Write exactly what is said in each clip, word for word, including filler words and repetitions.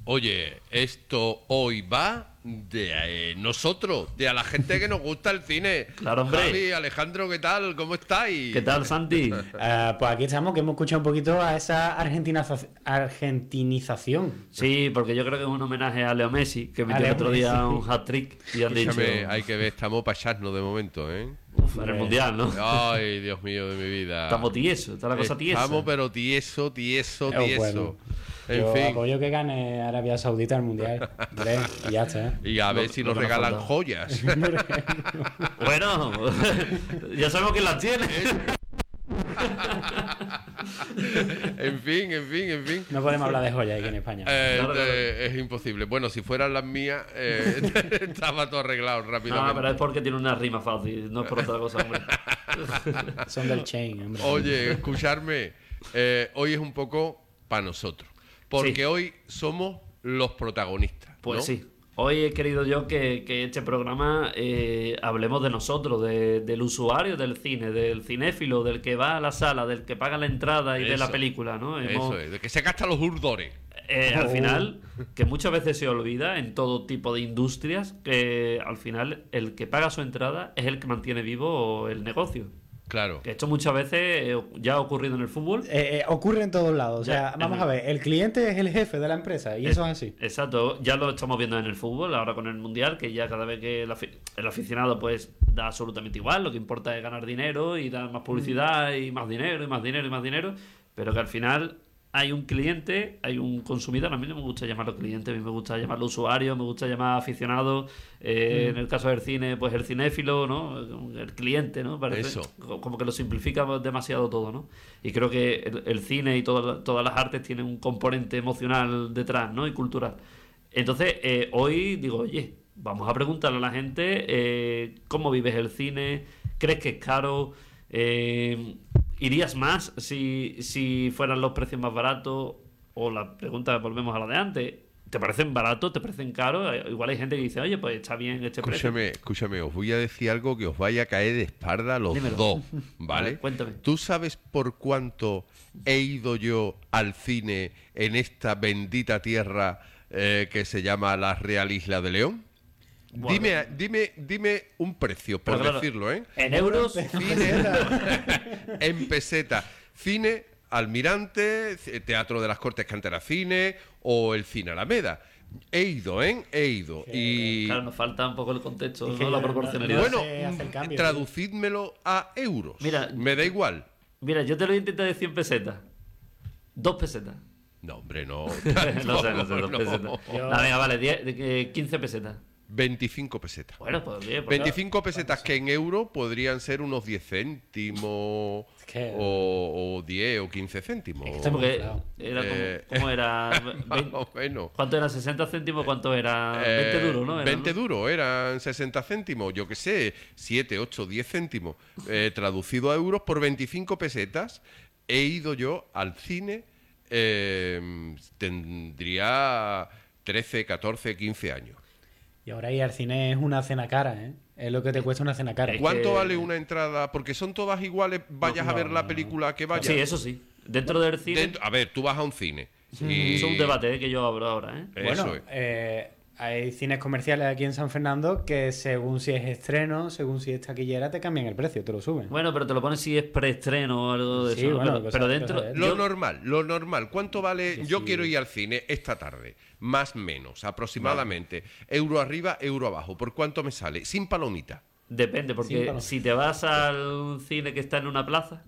Oye, esto hoy va de eh, nosotros, de a la gente que nos gusta el cine. Claro, hombre. Javi, Alejandro, ¿qué tal? ¿Cómo estáis? ¿Qué tal, Santi? Uh, pues aquí estamos, que hemos escuchado un poquito a esa argentinaza- argentinización. Sí, porque yo creo que es un homenaje a Leo Messi, que metió Leo el otro día Messi. un hat-trick y han dicho... Escúchame, hay que ver, estamos para echarnos de momento, ¿eh? Uf, en el Mundial, ¿no? Ay, Dios mío de mi vida. Estamos tiesos, está la cosa tiesa. Estamos, pero tieso, tieso, Oh, tieso. bueno. En Yo fin. apoyo que gane Arabia Saudita el Mundial. Hombre, y ya está. Y a ver Lo- si lo nos que nos regalan falta. joyas. Bueno, ya sabemos quién las tiene. En fin, en fin, en fin. No podemos hablar de joyas aquí en España. Eh, Claro, claro. eh, es imposible. Bueno, si fueran las mías, eh, estaba todo arreglado rápidamente. No, pero es porque tiene una rima fácil, no es por otra cosa, hombre. Son del chain, hombre. Oye, escucharme, eh, hoy es un poco para nosotros, porque Sí. hoy somos los protagonistas. Pues ¿no? sí. Hoy he querido yo que, que este programa eh, hablemos de nosotros, de- del usuario del cine, del cinéfilo, del que va a la sala, del que paga la entrada y de la Eso. película, ¿no? Hemos- Eso es, de que se gasta los urdores. Eh, al Oh. final, que muchas veces se olvida en todo tipo de industrias, que al final el que paga su entrada es el que mantiene vivo el negocio. Claro. Que esto muchas veces eh, ya ha ocurrido en el fútbol. Eh, eh, ocurre en todos lados. O sea, Ya, vamos en- a ver, el cliente es el jefe de la empresa y eso es así. Exacto, ya lo estamos viendo en el fútbol, ahora con el Mundial, que ya cada vez que el, afi- el aficionado pues da absolutamente igual, lo que importa es ganar dinero y dar más publicidad y más dinero y más dinero y más dinero, pero que al final hay un cliente, hay un consumidor, a mí no me gusta llamarlo cliente, a mí me gusta llamarlo usuario, me gusta llamar aficionado, eh, en el caso del cine, pues el cinéfilo, ¿no? El cliente, ¿no? Parece Eso. co- como que lo simplifica demasiado todo, ¿no? Y creo que el, el cine y toda- todas las artes tienen un componente emocional detrás, ¿no? Y cultural. Entonces, eh, hoy digo, oye, vamos a preguntarle a la gente eh, cómo vives el cine, ¿crees que es caro? Eh, ¿Irías más si, si fueran los precios más baratos? O la pregunta, volvemos a la de antes, ¿te parecen baratos? ¿Te parecen caros? Eh, Igual hay gente que dice, oye, pues está bien este precio. Escúchame, escúchame, os voy a decir algo que os vaya a caer de espalda a los Dímelo. dos, A ¿vale? ver, cuéntame. ¿Tú sabes por cuánto he ido yo al cine en esta bendita tierra eh, que se llama la Real Isla de León? Bueno. Dime, dime, dime un precio, por Pero claro, decirlo, ¿eh? En euros, Cine en peseta. Cine Almirante, c- Teatro de las Cortes Cantera Cine o el Cine Alameda. He ido, ¿eh? He ido. Y claro, nos falta un poco el contexto, Es que ¿no? La no- proporcionalidad. no- bueno, se hace el cambio, traducídmelo a euros. Mira, me da igual. Mira, yo te lo voy a intentar de cien pesetas. Dos pesetas. No, hombre, no. no sé, no sé, dos no. pesetas. Yo- No, venga, vale, diez, de- quince pesetas. veinticinco pesetas. Bueno, pues bien. Pues veinticinco pesetas que en euro podrían ser unos diez céntimos Es que- o, o diez o quince céntimos. Es que Sí, porque Claro. era como, Eh, ¿cómo era? Más Vein- o menos. ¿Cuánto era? ¿sesenta céntimos? ¿Cuánto era? Eh, veinte duros, ¿no? Era, veinte ¿no? duros, eran sesenta céntimos, yo qué sé, siete, ocho, diez céntimos. Eh, traducido a euros por veinticinco pesetas, he ido yo al cine, eh, tendría trece, catorce, quince años. Y ahora ir al cine es una cena cara, ¿eh? Es lo que te cuesta una cena cara. Es ¿Cuánto que- vale una entrada? Porque son todas iguales, vayas No, a ver no, la no. película que vayas. Sí, eso sí. Dentro del cine. Dentro- a ver, tú vas a un cine. y- Es un debate eh, que yo abro ahora, ¿eh? Eso Bueno, es. eh, hay cines comerciales aquí en San Fernando que según si es estreno, según si es taquillera, te cambian el precio, te lo suben. Bueno, pero te lo pones si es preestreno o algo de Sí, eso. ¿no? bueno, pero, cosas- pero cosas dentro. de- Lo yo- normal, lo normal. ¿Cuánto vale? Sí, Yo sí. quiero ir al cine esta tarde, más menos, aproximadamente. Euro arriba, euro abajo. ¿Por cuánto me sale? Sin palomita. Depende, Sin porque paloma. si te vas al cine que está en una plaza.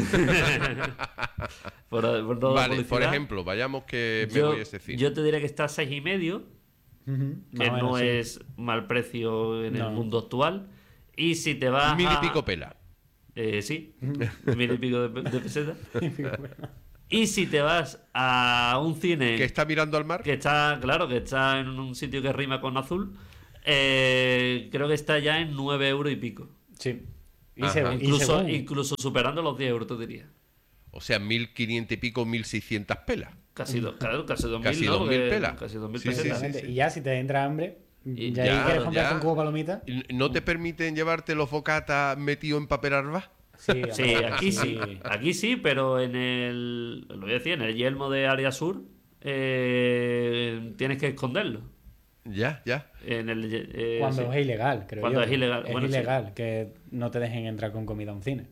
por, por toda la Vale, por publicidad, ejemplo, vayamos que me yo, voy a ese cine. yo te diría que está a seis y medio, Ujú, que más o menos, no sí. es mal precio en No. el mundo actual. Y si te vas Mil a- y pico pela. Eh, sí, mil y pico de, de pesetas. Y si te vas a un cine ¿Que está mirando al mar? que está, claro, que está en un sitio que rima con azul, eh, creo que está ya en nueve euros y pico. Sí. Y, Ajá. según- y Incluso, según- incluso superando los diez euros, te diría. O sea, mil quinientos y pico, mil seiscientas pelas. Casi, dos, claro, casi dos mil, Casi ¿no? dos mil Porque- pelas. Casi dos mil Sí, sí, pesetas. sí. Exactamente. Y ya si te entra hambre, Y ya, ya, ahí quieres comprarte ya. un cubo de palomitas. ¿No te permiten llevarte los bocatas metidos en papel arba? Sí, Sí, hombre, aquí sí. Aquí sí, pero en el. Lo voy a decir, en el Yelmo de Área Sur, eh, tienes que esconderlo. Ya, ya. En el, eh, Cuando sí. es ilegal, creo Cuando yo. es ilegal, Es bueno, sí. ilegal que no te dejen entrar con comida a un cine.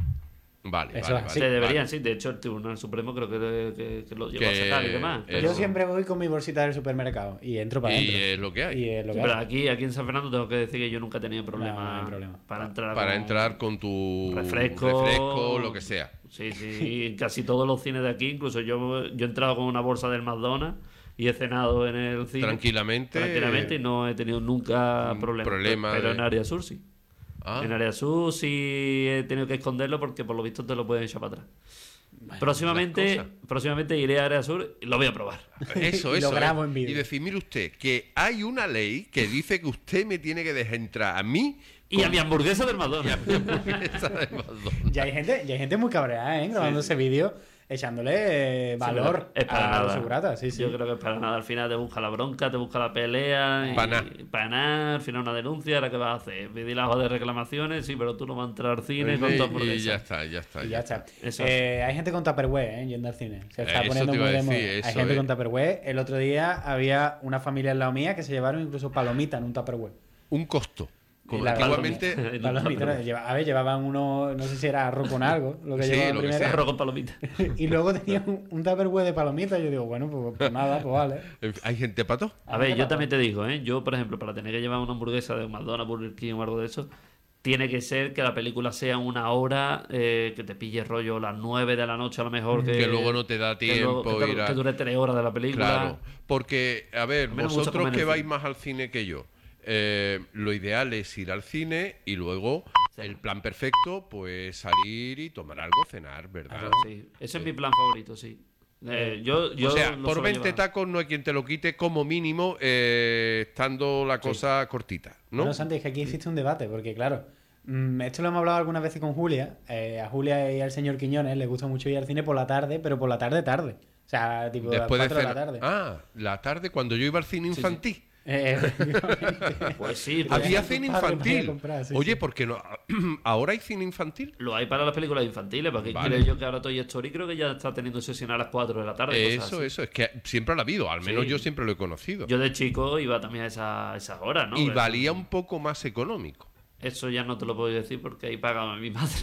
Vale, Eso vale, es vale. Se deberían, vale. sí. De hecho, el Tribunal Supremo creo que, que, que lo lleva Que- a sacar y demás. eh, Pero, Yo Eso. siempre voy con mi bolsita del supermercado y entro para Y adentro. es lo que hay. Y es lo sí, que pero hay. aquí, aquí en San Fernando tengo que decir que yo nunca he tenido problema, No, no hay problema. para entrar. Para con- entrar con tu refresco, refresco, lo que sea. Sí, sí. En casi todos los cines de aquí, incluso yo, yo he entrado con una bolsa del McDonald's y he cenado en el cine. Tranquilamente. Tranquilamente y no he tenido nunca un problemas. problema Pero de- en área sur sí. Ah, En área sur sí he tenido que esconderlo porque por lo visto te lo pueden echar para atrás. próximamente, las cosas. próximamente iré a área sur y lo voy a probar. eso, Y lo eso. grabo ¿eh? en vídeo. Y decir, mire usted, que hay una ley que dice que usted me tiene que dejar entrar a mí Y a mi hamburguesa del y a McDonald's. mi hamburguesa de McDonald's. Ya hay gente, ya hay gente muy cabreada, ¿eh? Grabando ese vídeo, echándole eh, valor es para a nada. los seguratas. Sí, sí. Yo creo que es para nada. Al final te busca la bronca, te busca la pelea. y- Pa' nada. pa' nada. Al final una denuncia. ¿Ahora qué vas a hacer? Pedir la hoja de reclamaciones. Sí, pero tú no vas a entrar al cine con tu y, y hamburguesa. ya está, ya está. Y ya está. Eso. Eh, hay gente con Tupperware, ¿eh? Yendo al cine. Se está Eso poniendo te iba muy a de moda. decir, Hay eso gente es. con Tupperware. El otro día había una familia al lado mía que se llevaron incluso palomitas en un Tupperware. Un costo. Como Y la- antiguamente. En un Palomitas, Tupperware. lleva- a ver, llevaban uno, no sé si era arroz con algo, lo que Sí, llevaban lo que primero. sea. Arroz con palomitas. Y luego tenían un, un Tupperware de palomitas. Yo digo, bueno, pues, pues nada, pues vale. ¿Hay gente pato? A ver, yo también te digo, ¿eh? Yo, por ejemplo, para tener que llevar una hamburguesa de McDonald's, Burger King o algo de eso, tiene que ser que la película sea una hora, eh, que te pille rollo las nueve de la noche a lo mejor. Que, Que luego no te da que luego- tiempo que, te- ir a- que dure tres horas de la película. Claro, porque, a ver, A mí no me gusta vosotros comer en que el vais cine. más al cine que yo, eh, lo ideal es ir al cine y luego Sí. el plan perfecto, pues salir y tomar algo, cenar, ¿verdad? Claro, sí. Ese es mi plan favorito, sí. Eh, yo, yo o sea, lo por suelo veinte llevar. tacos no hay quien te lo quite como mínimo, eh, estando la cosa cortita, ¿no? Bueno, Santi, es que aquí existe un debate, porque claro, mm, esto lo hemos hablado algunas veces con Julia. eh, a Julia y al señor Quiñones les gusta mucho ir al cine por la tarde, pero por la tarde tarde. O sea, tipo a las Después de cuatro de la cenar. tarde. Ah, la tarde cuando yo iba al cine infantil. Eh, efectivamente. Pues sí, pues Había tu cine padre vaya a infantil. comprar, sí, Oye, sí. ¿por qué no? ¿Ahora hay cine infantil? lo hay para las películas infantiles, porque Vale. creo yo que ahora Toy Story creo que ya está teniendo sesión a las cuatro de la tarde. cosas Eso, así. eso, es que siempre lo ha habido, al menos Sí. yo siempre lo he conocido. Yo de chico iba también a esa- a esas horas, ¿no? y Pero valía un poco más económico. Eso ya no te lo puedo decir porque ahí pagaba mi madre.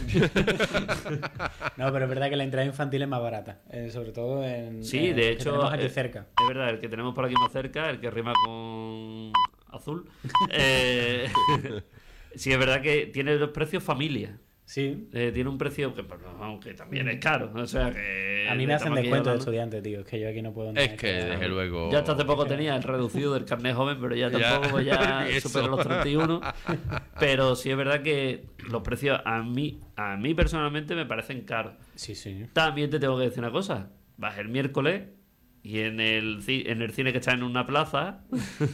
No, pero es verdad que la entrada infantil es más barata. eh, sobre todo en. Sí, en de el que hecho, tenemos aquí eh, cerca. Es verdad, el que tenemos por aquí más cerca, el que rima con azul. eh, sí, es verdad que tiene los precios familia. Sí. Eh, tiene un precio que, pues, aunque también es caro. O sea que. A mí me hacen estamos aquí descuento de hablando- estudiante, tío. Es que yo aquí no puedo entrar. Es que, desde luego. Ya hasta hace poco tenía el reducido del carnet joven, pero ya Ya. tampoco pues ya Eso. supero los treinta y uno. Pero sí es verdad que los precios a mí, a mí personalmente me parecen caros. Sí, sí. También te tengo que decir una cosa. Vas el miércoles y en el, ci- en el cine que está en una plaza,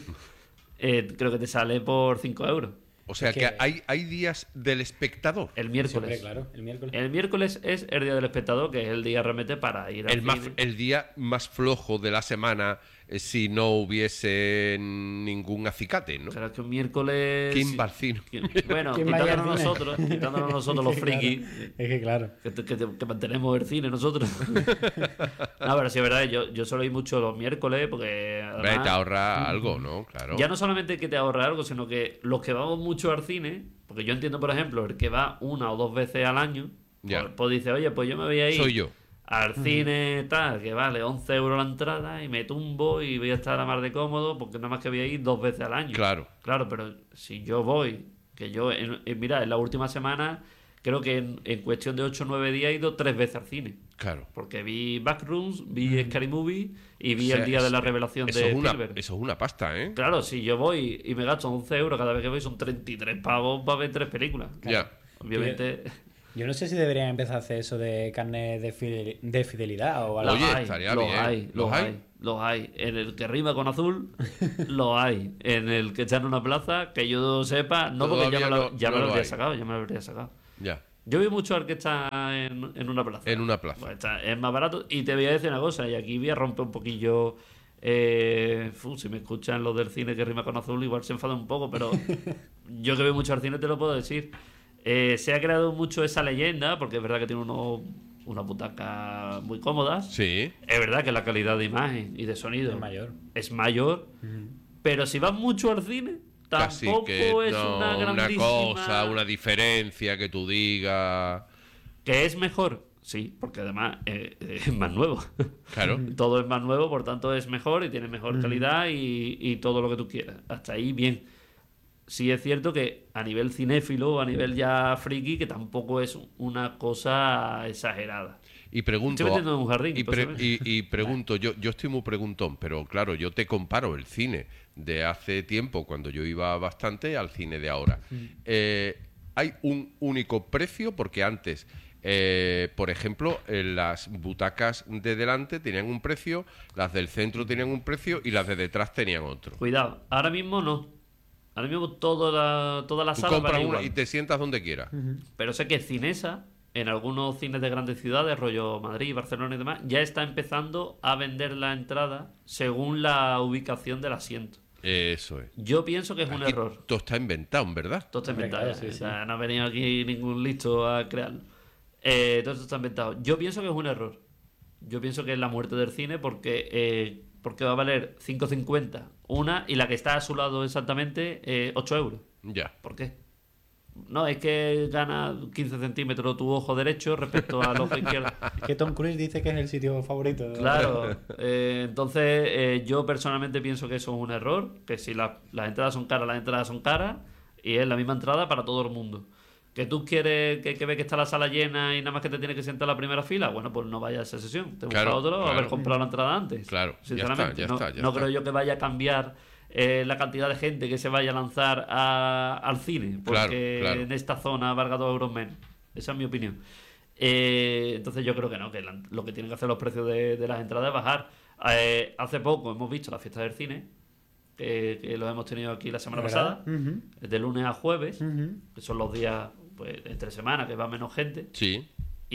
eh, creo que te sale por cinco euros. O sea Es que, que- hay, hay días del espectador. El Siempre, miércoles. claro. El miércoles. El miércoles es el día del espectador, que es el día realmente para ir al El, más, cine. el día más flojo de la semana eh, si no hubiese ningún acicate, ¿no? O sea, que un miércoles... ¿Quién va al cine? que- Bueno, ¿Quién va a ir al quitándonos cine? nosotros, quitándonos nosotros los Es que claro, frikis, Es que claro. que, que- que mantenemos el cine nosotros. No, pero sí es verdad, yo, yo suelo ir mucho los miércoles porque Hombre, además, te ahora algo, ¿no? Claro. ya no solamente que te ahorra algo, sino que los que vamos mucho al cine, porque yo entiendo, por ejemplo, el que va una o dos veces al año, Ya. pues, pues dice, oye, pues yo me voy a ir Soy yo. al cine tal, que vale once euros la entrada y me tumbo y voy a estar a más de cómodo porque nada más que voy a ir dos veces al año. Claro. Claro, pero si yo voy, que yo, en, en- mira, en la última semana, creo que en, en cuestión de ocho o nueve días he ido tres veces al cine. Claro. Porque vi Backrooms, vi Scary Movie y vi O sea, el día de la es- revelación Eso de es, una, Spielberg. eso es una pasta, ¿eh? Claro, si yo voy y me gasto once euros cada vez que voy, son treinta y tres pavos para ver tres películas. Ya. Obviamente, Yo no sé si deberían empezar a hacer eso de carne de, fidel- de fidelidad o algo. los Oye, hay, estaría los bien. hay, ¿Los los hay? hay, los hay. En el que rima con azul, los hay. En el que está en una plaza, que yo sepa, no porque ya Todavía me lo, no- ya me no lo lo habría hay. sacado, ya me lo habría sacado. Ya. Yo vi mucho al que está en, en una plaza. En una plaza. Pues está- es más barato. Y te voy a decir una cosa, y aquí voy a romper un poquillo. Eh, fu, si me escuchan los del cine que rima con azul, igual se enfada un poco, pero yo que veo mucho al cine te lo puedo decir. Eh, se ha creado mucho esa leyenda, porque es verdad que tiene unos, unas butacas muy cómodas. Sí. Es verdad que la calidad de imagen y de sonido Es mayor. es mayor, Ujú. pero si vas mucho al cine, Casi tampoco que es no, una una grandísima... cosa, una diferencia que tú digas. ¿Que es mejor? Sí, porque además eh, eh, es más nuevo. Claro. Todo es más nuevo, por tanto es mejor y tiene mejor calidad y, y todo lo que tú quieras. Hasta ahí bien. Sí es cierto que a nivel cinéfilo, a nivel ya friki, que tampoco es una cosa exagerada. Y pregunto. Estoy metiendo en un jardín, y, pre- posiblemente. y- y pregunto, yo, yo estoy muy preguntón, pero claro, yo te comparo el cine de hace tiempo, cuando yo iba bastante, al cine de ahora. Eh, ¿hay un único precio? Porque antes, eh, por ejemplo, eh, las butacas de delante tenían un precio, las del centro tenían un precio y las de detrás tenían otro. Cuidado, ahora mismo no. Ahora mismo toda la, toda la Tú sala compras vale una igual. y te sientas donde quieras. Pero sé que Cinesa, en algunos cines de grandes ciudades, rollo Madrid, Barcelona y demás, ya está empezando a vender la entrada según la ubicación del asiento. Eso es. Yo pienso que es un Aquí error. todo está inventado, en verdad. Todo está Hombre, inventado. claro, ya. sí, O sea, no ha venido aquí ningún listo a crearlo. Eh, todo esto está inventado. Yo pienso que es un error. Yo pienso que es la muerte del cine porque, eh, porque va a valer cinco cincuenta una y la que está a su lado exactamente eh, ocho euros. Ya. ¿Por qué? No, es que gana quince centímetros tu ojo derecho respecto al ojo izquierdo. Es que Tom Cruise dice que es el sitio favorito. Claro, eh, entonces eh, yo personalmente pienso que eso es un error, que si la- las entradas son caras, las entradas son caras y es la misma entrada para todo el mundo. Que tú quieres que, que ve que está la sala llena y nada más que te tienes que sentar en la primera fila, bueno, pues no vayas a esa sesión, te busca Claro, otro, claro. haber comprado la entrada antes. Claro, ya Sinceramente, está, ya no, está, ya no está. creo yo que vaya a cambiar eh, la cantidad de gente que se vaya a lanzar a- al cine, porque Claro, claro. en esta zona valga dos euros menos. Esa es mi opinión. Eh, entonces yo creo que no, que la- lo que tienen que hacer los precios de, de las entradas es bajar. Eh, hace poco hemos visto la fiesta del cine, que, que lo hemos tenido aquí la semana ¿Verdad? pasada, Ujú. de lunes a jueves, Ujú. que son los días pues entre semana que va menos gente. Sí.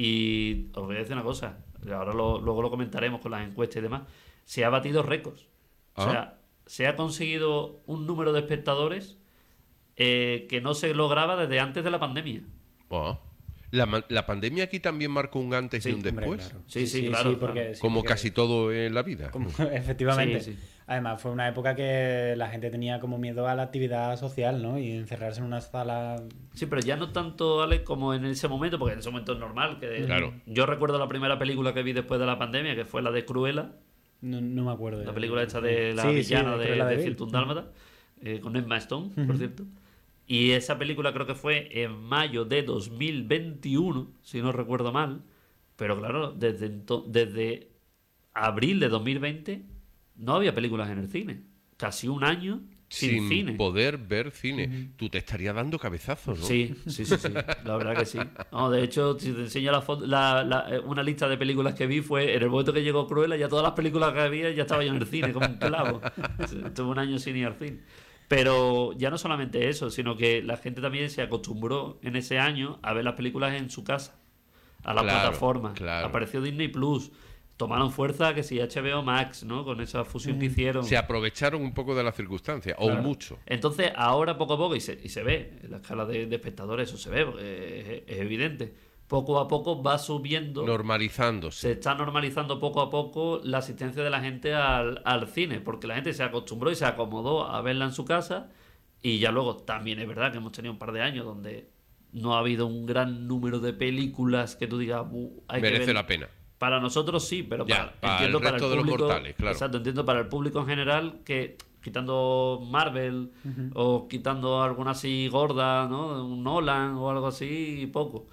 Y os voy a decir una cosa, ahora lo- luego lo comentaremos con las encuestas y demás. Se ha batido récords. O Ah. sea, se ha conseguido un número de espectadores eh, que no se lograba desde antes de la pandemia. Ah. La, ma- la pandemia aquí también marcó un antes Sí, y un Hombre, después. claro. Sí, sí, claro, porque- claro. sí, Como porque- casi todo en la vida. como- efectivamente. Sí, sí. Además, fue una época que la gente tenía como miedo a la actividad social, ¿no? Y encerrarse en una sala. Sí, pero ya no tanto, Alex, como en ese momento, porque en ese momento es normal. Que Claro. Yo recuerdo la primera película que vi después de la pandemia, que fue la de Cruella, No, no me acuerdo. la película esta de la Sí, sí, villana de, Cruella de, de Vil. ciento un Dálmata, eh, con Emma Stone, por Ujú. cierto. Y esa película creo que fue en mayo de dos mil veintiuno, si no recuerdo mal. Pero claro, desde, ento- desde abril de dos mil veinte no había películas en el cine. Casi un año sin, Sin cine. poder ver cine. Tú te estarías dando cabezazos, ¿no? Sí, sí, sí, sí. La verdad que sí. No, de hecho, si te enseño la foto, la- la- eh, una lista de películas que vi, fue en el momento que llegó Cruella, ya todas las películas que había ya estaba yo en el cine, como un clavo. Estuve un año sin ir al cine. Pero ya no solamente eso, sino que la gente también se acostumbró en ese año a ver las películas en su casa, a la Claro, plataforma. claro. Apareció Disney Plus. Tomaron fuerza que si H B O Max, ¿no? Con esa fusión que hicieron. Se aprovecharon un poco de las circunstancias, o Claro. mucho. Entonces, ahora poco a poco, y se, y se ve, en la escala de, de espectadores, eso se ve, porque es, es evidente. Poco a poco va subiendo, Normalizándose. se está normalizando poco a poco la asistencia de la gente al, al cine, porque la gente se acostumbró y se acomodó a verla en su casa, y ya luego también es verdad que hemos tenido un par de años donde no ha habido un gran número de películas que tú digas, "Uh, hay que Merece ver". la pena. Para nosotros sí, pero Ya, para, para entiendo el para resto el de los público, mortales, claro. exacto, entiendo para el público en general que quitando Marvel o quitando alguna así gorda, ¿no? Un Nolan o algo así, poco.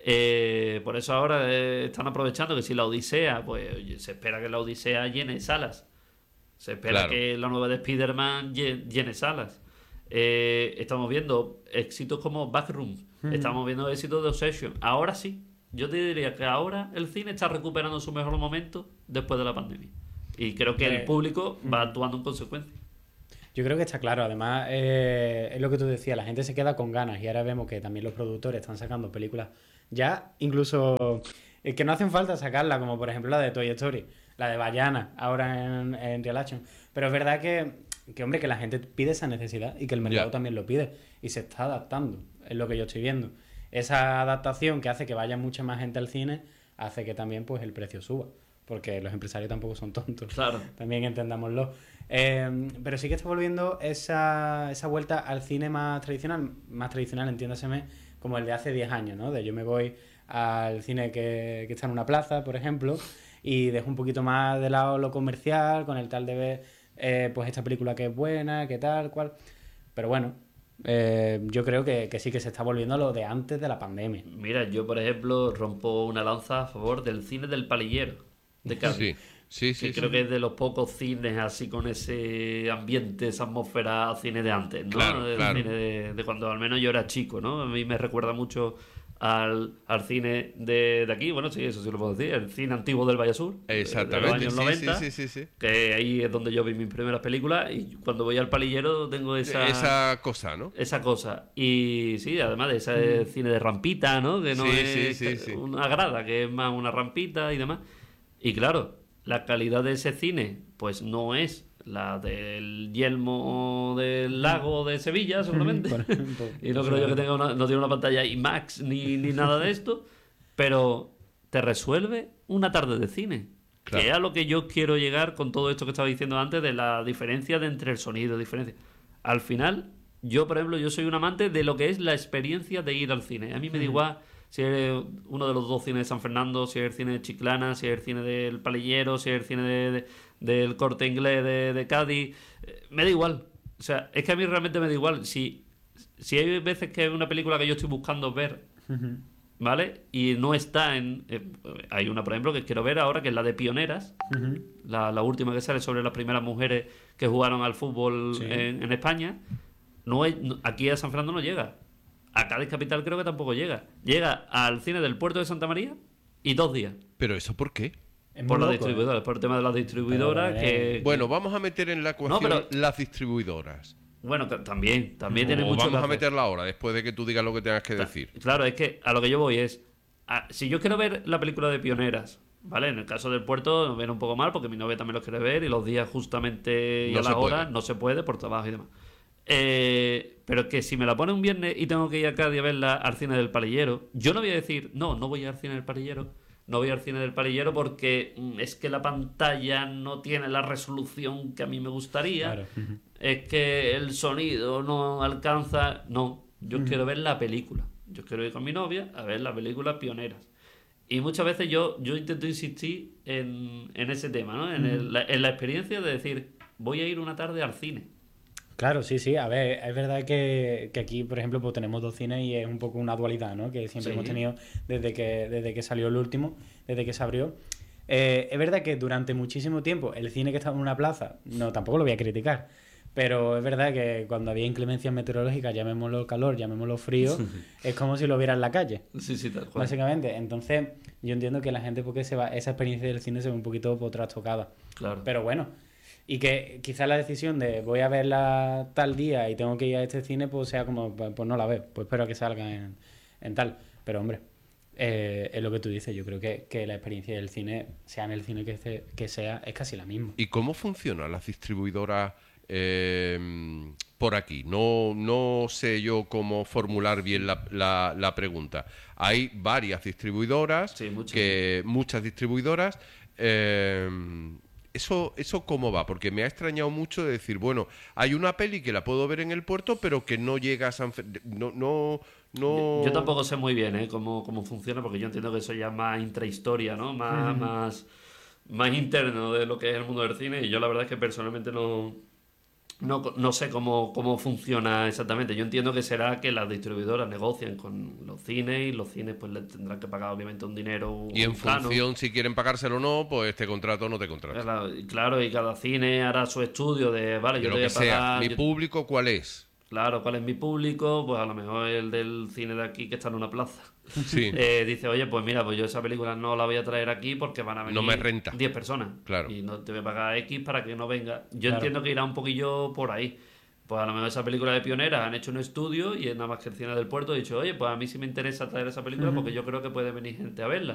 Eh, por eso ahora eh, están aprovechando que si la Odisea, pues oye, se espera que la Odisea llene salas. Se espera Claro. que la nueva de Spider-Man lle- llene salas. Eh, estamos viendo éxitos como Backrooms. Estamos viendo éxitos de Obsession. Ahora sí. Yo te diría que ahora el cine está recuperando su mejor momento después de la pandemia. Y creo que Eh, el público va actuando en consecuencia. Yo creo que está claro. Además, eh, es lo que tú decías, la gente se queda con ganas y ahora vemos que también los productores están sacando películas ya, incluso eh, que no hacen falta sacarla, como por ejemplo la de Toy Story, la de Vaiana, ahora en, en Real Action. Pero es verdad que, que, hombre, que la gente pide esa necesidad y que el mercado Ya. también lo pide y se está adaptando, es lo que yo estoy viendo. Esa adaptación que hace que vaya mucha más gente al cine, hace que también pues el precio suba. Porque los empresarios tampoco son tontos. Claro. También entendámoslo. Eh, pero sí que está volviendo esa, esa vuelta al cine más tradicional, más tradicional, entiéndaseme, como el de hace diez años, ¿no? De yo me voy al cine que, que está en una plaza, por ejemplo, y dejo un poquito más de lado lo comercial, con el tal de ver, eh, pues esta película que es buena, que tal, cual. Pero bueno, eh, yo creo que, que sí que se está volviendo a lo de antes de la pandemia. Mira, yo por ejemplo rompo una lanza a favor del cine del palillero de Cádiz. Sí, sí, sí. Que sí. creo que es de los pocos cines así con ese ambiente, esa atmósfera cine de antes, ¿no? Claro, El claro. cine de, de cuando al menos yo era chico, ¿no? A mí me recuerda mucho al, al cine de, de aquí, bueno, sí, eso sí lo puedo decir, el cine antiguo del Valle Sur, de los Exactamente. años Sí, noventa, sí, sí, sí, sí. que ahí es donde yo vi mis primeras películas y cuando voy al palillero tengo esa... Esa cosa, ¿no? Esa cosa. Y sí, además de ese cine de rampita, ¿no? Que no Sí, es sí, sí, sí. una grada, que es más una rampita y demás. Y claro, la calidad de ese cine, pues no es la del Yelmo del Lago de Sevilla, seguramente. Por ejemplo. Y no creo yo que tenga una, no tiene una pantalla IMAX ni, ni nada de esto. Pero te resuelve una tarde de cine. Claro. Que es a lo que yo quiero llegar con todo esto que estaba diciendo antes de la diferencia de entre el sonido, diferencia. Al final, yo, por ejemplo, yo soy un amante de lo que es la experiencia de ir al cine. A mí me da igual si es uno de los dos cines de San Fernando, si es el cine de Chiclana, si es el cine del Palillero, si es el cine de, de- del Corte Inglés de, de Cádiz. Eh, Me da igual. O sea, es que a mí realmente me da igual. Si, si hay veces que es una película que yo estoy buscando ver, ¿vale? Y no está en... eh, hay una, por ejemplo, que quiero ver ahora, que es la de Pioneras, Ujú. la, la última que sale sobre las primeras mujeres que jugaron al fútbol Sí. en, en España. No es, no- aquí a San Fernando no llega. A Cádiz Capital creo que tampoco llega. Llega al cine del puerto de Santa María y dos días. Pero ¿eso por qué? Es Por muy las loco, ¿eh? distribuidoras, por el tema de las distribuidoras. Pero, que, eh, Bueno, vamos a meter en la ecuación pero- las distribuidoras. bueno, que también, también tiene O mucho que vamos a hacer. meterla ahora, después de que tú digas lo que tengas que Ta- decir. Claro, es que a lo que yo voy es, a- si yo quiero ver la película de Pioneras, ¿vale? En el caso del puerto nos viene un poco mal porque mi novia también lo quiere ver y los días justamente y No a se las horas puede. no se puede por trabajo y demás. Eh, pero es que si me la pone un viernes y tengo que ir a Cádiz a verla al cine del Palillero, yo no voy a decir, no, no voy al cine del Palillero, no voy al cine del Palillero porque mm, es que la pantalla no tiene la resolución que a mí me gustaría, Claro. Ujú. es que el sonido no alcanza. No, yo quiero ver la película. Yo quiero ir con mi novia a ver la película Pioneras. Y muchas veces yo, yo intento insistir en, en ese tema, ¿no? En, el- la, en la experiencia de decir, voy a ir una tarde al cine. Claro, sí, sí. A ver, es verdad que, que aquí, por ejemplo, pues tenemos dos cines y es un poco una dualidad, ¿no? Que siempre Sí. hemos tenido desde que, desde que salió el último, desde que se abrió. Eh, es verdad que durante muchísimo tiempo el cine que estaba en una plaza, no, tampoco lo voy a criticar, pero es verdad que cuando había inclemencias meteorológicas, llamémoslo calor, llamémoslo frío, es como si lo viera en la calle. Sí, sí, tal cual. Básicamente, entonces yo entiendo que la gente porque se va, esa experiencia del cine se ve un poquito por trastocada. Claro. Pero bueno, y que quizás la decisión de voy a verla tal día y tengo que ir a este cine, pues sea como, pues pues no la veo, pues espero que salga en, en tal. Pero hombre, eh, es lo que tú dices, yo creo que, que la experiencia del cine, sea en el cine que, se- que sea, es casi la misma. ¿Y cómo funcionan las distribuidoras eh, por aquí? No, no sé yo cómo formular bien la, la- la pregunta. Hay varias distribuidoras, Sí, muchas. que muchas distribuidoras. eh, eso, ¿Eso cómo va? Porque me ha extrañado mucho de decir, bueno, hay una peli que la puedo ver en el puerto, pero que no llega a San Fer- no, no, no... Yo, yo tampoco sé muy bien ¿eh? cómo, cómo funciona, porque yo entiendo que eso ya es más intrahistoria, ¿no? Más, más, más interno de lo que es el mundo del cine. Y yo la verdad es que personalmente no, no, no sé cómo, cómo funciona exactamente. Yo entiendo que será que las distribuidoras negocian con los cines y los cines pues les tendrán que pagar obviamente un dinero. Y en un plano. función si quieren pagárselo o no, pues te contrato o no te contrato. Claro, y claro, y cada cine hará su estudio de, vale, De yo lo te voy que a sea. pagar... ¿Mi yo- público cuál es? Claro, ¿cuál es mi público? Pues a lo mejor el del cine de aquí que está en una plaza. Sí. Eh, dice, oye, pues mira, pues yo esa película no la voy a traer aquí porque van a venir No me renta. diez personas. Claro. Y no te voy a pagar X para que no venga. Yo Claro. entiendo que irá un poquillo por ahí. Pues a lo mejor esa película de Pioneras han hecho un estudio y es nada más que el cine del puerto ha dicho, oye, pues a mí sí me interesa traer esa película porque yo creo que puede venir gente a verla.